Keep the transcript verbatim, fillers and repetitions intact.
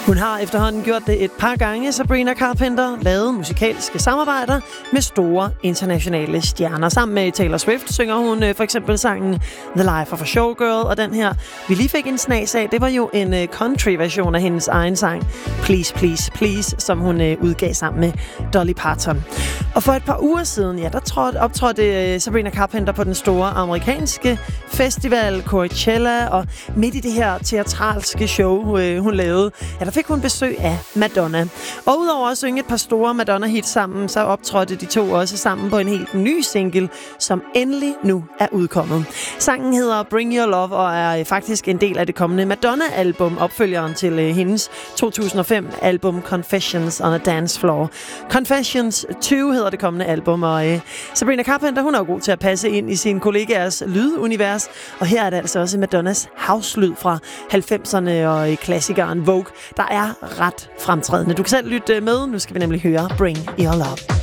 Hun har efterhånden gjort det et par gange. Sabrina Carpenter lavet musikalske samarbejder med store internationale stjerner. Sammen med Taylor Swift synger hun øh, for eksempel sangen The Life of a Showgirl, og den her, vi lige fik en snas af, det var jo en øh, country-version af hendes egen sang Please, Please, Please, som hun øh, udgav sammen med Dolly Parton. Og for et par uger siden, ja, der trådte, optrådte øh, Sabrina Carpenter på den store amerikanske festival Coachella, og midt i det her teatralske show, øh, hun lavede, ja, der fik hun besøg af Madonna. Og udover at synge et par store Madonna-hits sammen, så optrådte de to også sammen på en helt ny single, som endelig nu er udkommet. Sangen hedder Bring Your Love og er faktisk en del af det kommende Madonna-album, opfølgeren til øh, hendes to tusind og fem album Confessions on a Dance Floor. Confessions to hedder det kommende album, og øh, Sabrina Carpenter, hun er jo god til at passe ind i sine kollegaers lydunivers, og her er det altså også Madonnas house-lyd fra halvfemserne og øh, klassikeren Vogue, der er ret fremtrædende. Du kan selv lytte med. Nu skal vi nemlig høre Bring Your Love.